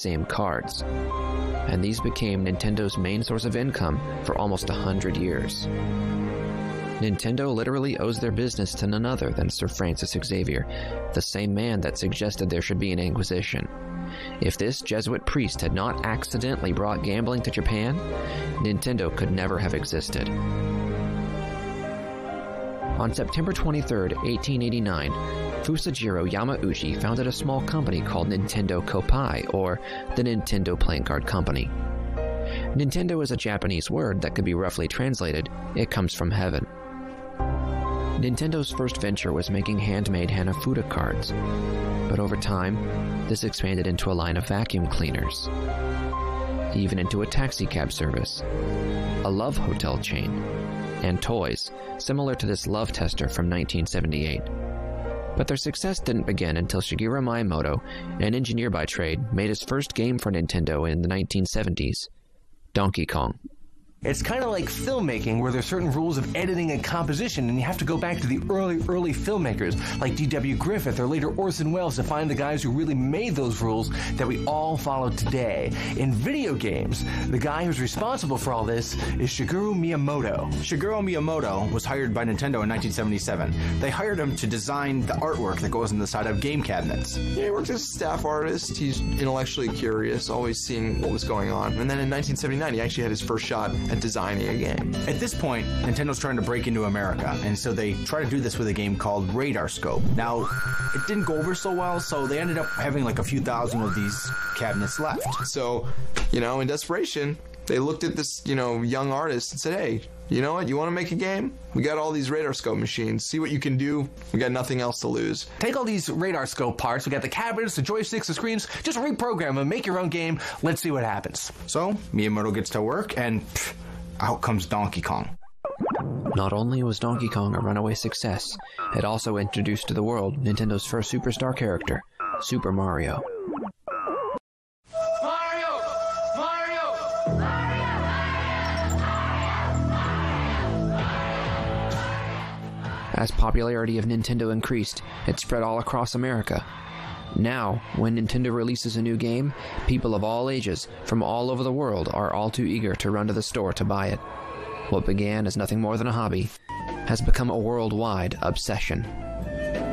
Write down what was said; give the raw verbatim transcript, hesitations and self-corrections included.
same cards. And these became Nintendo's main source of income for almost a hundred years. Nintendo literally owes their business to none other than Sir Francis Xavier, the same man that suggested there should be an Inquisition. If this Jesuit priest had not accidentally brought gambling to Japan, Nintendo could never have existed. On September twenty-third, eighteen eighty-nine, Fusajiro Yamauchi founded a small company called Nintendo Koppai, or the Nintendo Playing Card Company. Nintendo is a Japanese word that could be roughly translated, "it comes from heaven." Nintendo's first venture was making handmade Hanafuda cards, but over time, this expanded into a line of vacuum cleaners, even into a taxicab service, a love hotel chain, and toys, similar to this Love Tester from nineteen seventy-eight. But their success didn't begin until Shigeru Miyamoto, an engineer by trade, made his first game for Nintendo in the nineteen seventies, Donkey Kong. It's kind of like filmmaking, where there's certain rules of editing and composition, and you have to go back to the early, early filmmakers, like D W Griffith or later Orson Welles, to find the guys who really made those rules that we all follow today. In video games, the guy who's responsible for all this is Shigeru Miyamoto. Shigeru Miyamoto was hired by Nintendo in nineteen seventy-seven. They hired him to design the artwork that goes on the side of game cabinets. Yeah, he worked as a staff artist. He's intellectually curious, always seeing what was going on. And then in nineteen seventy-nine, he actually had his first shot at designing a game. At this point, Nintendo's trying to break into America, and so they try to do this with a game called Radar Scope. Now, it didn't go over so well, so they ended up having like a few thousand of these cabinets left. So, you know, in desperation, they looked at this, you know, young artist and said, hey, you know what, you want to make a game? We got all these Radar Scope machines. See what you can do. We got nothing else to lose. Take all these Radar Scope parts. We got the cabinets, the joysticks, the screens. Just reprogram them, make your own game. Let's see what happens. So, Miyamoto gets to work, and pff, out comes Donkey Kong. Not only was Donkey Kong a runaway success, it also introduced to the world Nintendo's first superstar character, Super Mario. Mario! Mario! As popularity of Nintendo increased, it spread all across America. Now, when Nintendo releases a new game, people of all ages, from all over the world, are all too eager to run to the store to buy it. What began as nothing more than a hobby has become a worldwide obsession.